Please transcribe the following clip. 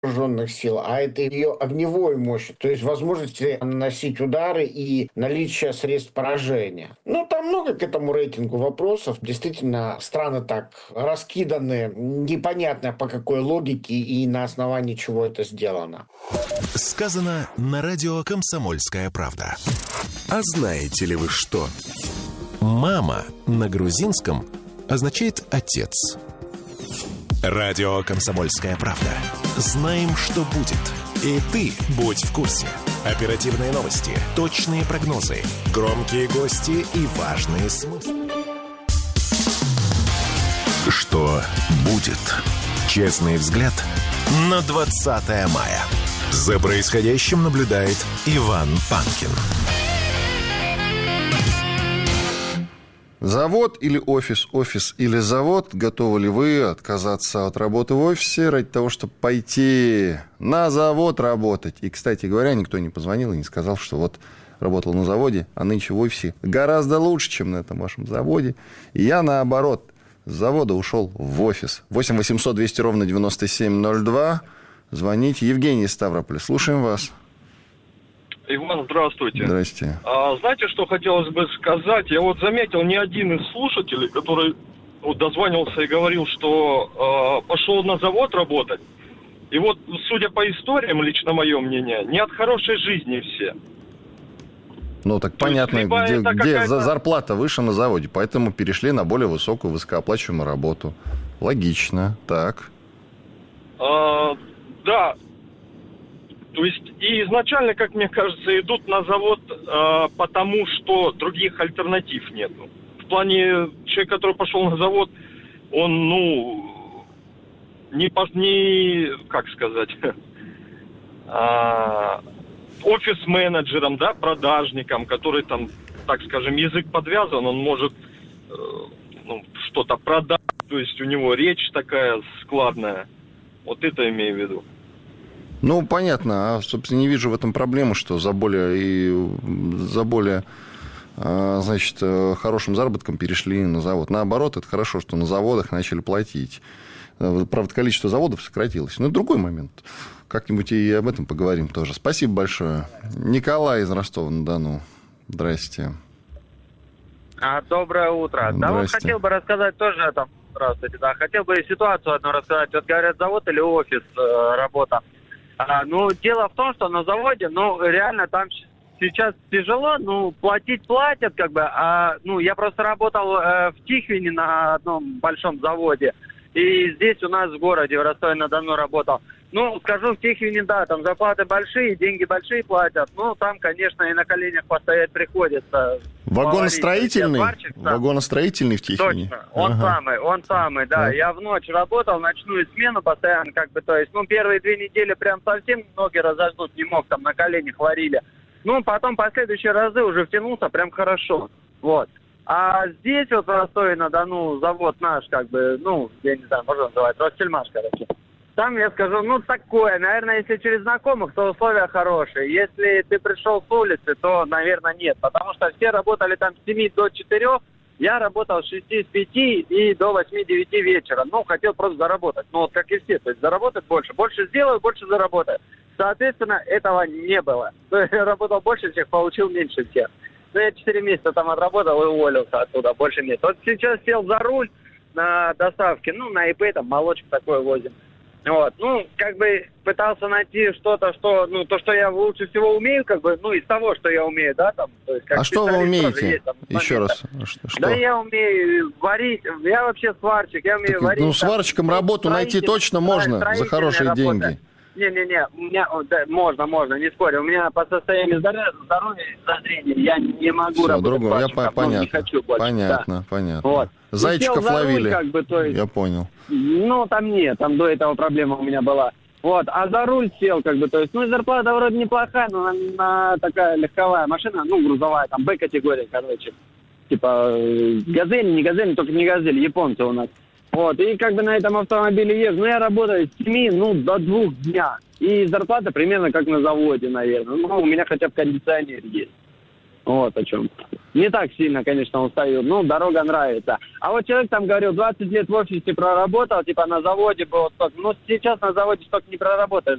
вооруженных сил, а это ее огневой мощи, то есть возможности наносить удары и наличие средств поражения. Ну, там много к этому рейтингу вопросов. Действительно, страны так раскиданы, непонятно по какой логике и на основании чего это сделано. Сказано на радио «Комсомольская правда». А знаете ли вы что? «Мама» на грузинском означает «отец». Радио «Комсомольская правда». Знаем, что будет. И ты будь в курсе. Оперативные новости, точные прогнозы, громкие гости и важные смыслы. Что будет? Честный взгляд на 20 мая. За происходящим наблюдает Иван Панкин. Завод или офис, офис или завод? Готовы ли вы отказаться от работы в офисе ради того, чтобы пойти на завод работать? И, кстати говоря, никто не позвонил и не сказал, что вот работал на заводе, а нынче в офисе гораздо лучше, чем на этом вашем заводе. И я, наоборот, с завода ушел в офис. 8 800 200 ровно 9702. Звоните. Евгений из Ставрополя. Слушаем вас. Иван, здравствуйте. Здрасте. Знаете, что хотелось бы сказать? Я вот заметил, ни один из слушателей, который вот дозванивался и говорил, что пошел на завод работать. И вот, судя по историям, лично мое мнение, не от хорошей жизни все. Ну, так То понятно, есть, где зарплата выше на заводе, поэтому перешли на более высокую, высокооплачиваемую работу. Логично. Так. Да. То есть, и изначально, как мне кажется, идут на завод потому, что других альтернатив нет. В плане, человек, который пошел на завод, он, как сказать, офис-менеджером, да, продажником, который там, так скажем, язык подвязан, он может что-то продать, то есть у него речь такая складная. Вот это имею в виду. Ну, понятно. А, собственно, не вижу в этом проблемы, что за более значит, хорошим заработком перешли на завод. Наоборот, это хорошо, что на заводах начали платить. Правда, количество заводов сократилось. Но это другой момент. Как-нибудь и об этом поговорим тоже. Спасибо большое. Николай из Ростова-на-Дону. Здрасте. Доброе утро. Да, вот хотел бы рассказать тоже о том. Здравствуйте. Да, хотел бы ситуацию одну рассказать. Вот говорят, завод или офис, работа. Дело в том, что на заводе, реально там сейчас тяжело, платить платят, я просто работал в Тихвине на одном большом заводе, и здесь у нас в городе, в Ростове-на-Дону работал. Скажу, в Тихвине, да, там зарплаты большие, деньги большие платят, там, конечно, и на коленях постоять приходится. Вагоностроительный? Вагоностроительный в Тихвине? Точно, он самый, да. Я в ночь работал, ночную смену постоянно, первые 2 недели прям совсем ноги разожгнуть не мог, там на коленях варили. Потом последующие разы уже втянулся прям хорошо, вот. А здесь вот в Ростове-на-Дону завод наш, я не знаю, можно называть, Ростельмаш, короче. Там, я скажу, такое, наверное, если через знакомых, то условия хорошие. Если ты пришел с улицы, то, наверное, нет. Потому что все работали там с 7 до 4, я работал с 6 с 5 и до 8-9 вечера. Хотел просто заработать. Как и все, то есть заработать больше. Больше сделаю, больше заработаю. Соответственно, этого не было. Я работал больше всех, получил меньше всех. Я 4 месяца там отработал и уволился оттуда, больше нет. Вот сейчас сел за руль на доставке, на ИП, там, молочку такое возим. Вот, пытался найти что-то, то, что я лучше всего умею, из того, что я умею, да, там. То есть, а что вы умеете? Есть, там, еще раз. Что? Да, я умею варить, я вообще сварщик, я умею варить. Сварщиком работу найти точно можно за хорошие деньги. Не-не-не, у меня, можно, не спорю. У меня по состоянию здоровья и зрения я не могу работать. Другое, не хочу больше. Понятно. Вот. Зайчиков ловили, руль, я понял. Там нет, там до этого проблема у меня была. Вот, а за руль сел, зарплата вроде неплохая, но на такая легковая машина, грузовая, там, Б-категория, короче. Типа, газель, не газель, только не газель, японцы у нас. Вот, и на этом автомобиле езжу. Я работаю с 7, до 2 дня. И зарплата примерно как на заводе, наверное. У меня хотя бы кондиционер есть. Вот о чем. Не так сильно, конечно, устаю. Ну, дорога нравится. А вот человек там говорил, 20 лет в офисе проработал, типа на заводе был столько. Ну, сейчас на заводе столько не проработаешь.